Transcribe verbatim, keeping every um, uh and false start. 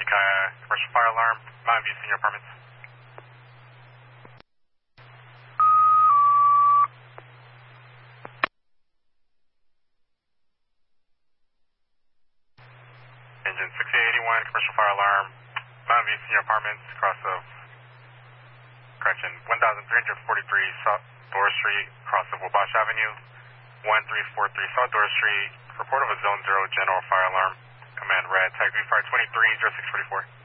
uh, commercial fire alarm, Mountain View Senior Apartments. Engine six eight eight one, commercial fire alarm, Mountain View Senior Apartments, cross of, correction, one thousand three hundred forty-three South Doris Street, cross of Wabash Avenue, one three four three South Doris Street, report of a zone zero general fire alarm, command red, tag V fire twenty-three, zero six forty-four.